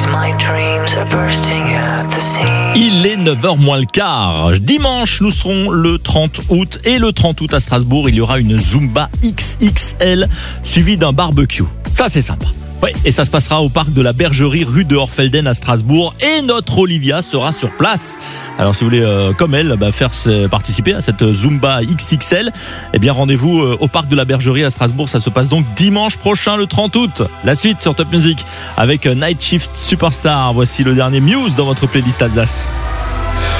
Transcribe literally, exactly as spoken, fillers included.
Il est neuf heures moins le quart. Dimanche, nous serons le trente août. Et le trente août à Strasbourg, il y aura une Zumba X X L suivie d'un barbecue. Ça, c'est sympa. Ouais, et ça se passera au parc de la Bergerie rue de Horfelden à Strasbourg. Et notre Olivia sera sur place. Alors si vous voulez, euh, comme elle, bah, faire participer à cette Zumba X X L, eh bien rendez-vous euh, au parc de la Bergerie à Strasbourg. Ça se passe donc dimanche prochain, le trente août. La suite sur Top Music avec Night Shift Superstar. Voici le dernier Muse dans votre playlist Alsace.